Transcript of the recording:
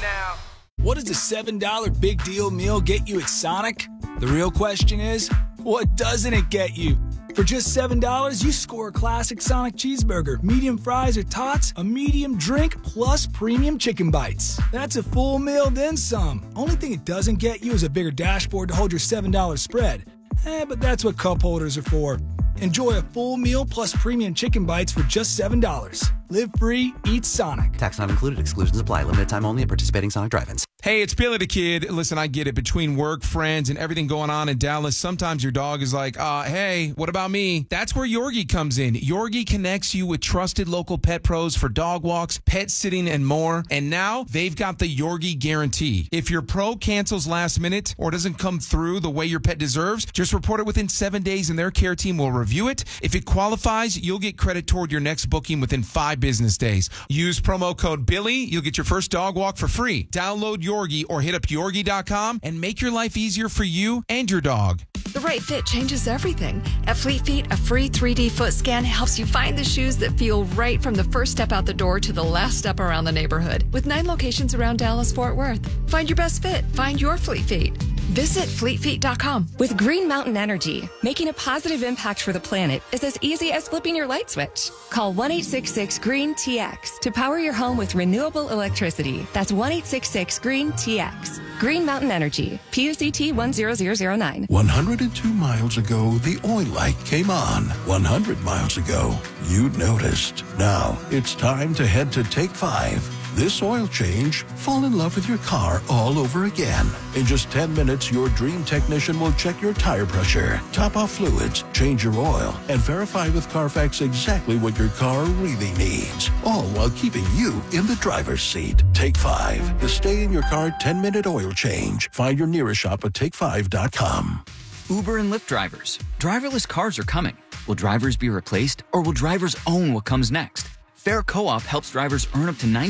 now. What does a $7 big deal meal get you at Sonic? The real question is, what doesn't it get you? For just $7, you score a classic Sonic cheeseburger, medium fries or tots, a medium drink, plus premium chicken bites. That's a full meal, then some. Only thing it doesn't get you is a bigger dashboard to hold your $7 spread. But that's what cup holders are for. Enjoy a full meal plus premium chicken bites for just $7. Live free, eat Sonic. Tax not included. Exclusions apply. Limited time only at participating Sonic drive-ins. Hey, it's Billy the Kid. Listen, I get it. Between work, friends, and everything going on in Dallas, sometimes your dog is like, hey, what about me? That's where Yorgi comes in. Yorgi connects you with trusted local pet pros for dog walks, pet sitting, and more. And now they've got the Yorgi Guarantee. If your pro cancels last minute or doesn't come through the way your pet deserves, just report it within 7 days and their care team will review it. If it qualifies, you'll get credit toward your next booking within 5 business days. Use promo code Billy. You'll get your first dog walk for free. Download Yorgi or hit up Yorgi.com and make your life easier for you and your dog. The right fit changes everything. At Fleet Feet, a free 3D foot scan helps you find the shoes that feel right from the first step out the door to the last step around the neighborhood. With 9 locations around Dallas-Fort Worth. Find your best fit. Find your Fleet Feet. Visit fleetfeet.com. With Green Mountain Energy, making a positive impact for the planet is as easy as flipping your light switch. Call 1-866-GREEN-TX to power your home with renewable electricity. That's 1-866-GREEN-TX. Green Mountain Energy, PUCT 10009. 102 miles ago, the oil light came on. 100 miles ago, you noticed. Now, it's time to head to Take 5. This oil change, fall in love with your car all over again. In just 10 minutes, your dream technician will check your tire pressure, top off fluids, change your oil, and verify with Carfax exactly what your car really needs. All while keeping you in the driver's seat. Take 5, the stay in your car 10-minute oil change. Find your nearest shop at take5.com. Uber and Lyft drivers. Driverless cars are coming. Will drivers be replaced, or will drivers own what comes next? Fair Co-op helps drivers earn up to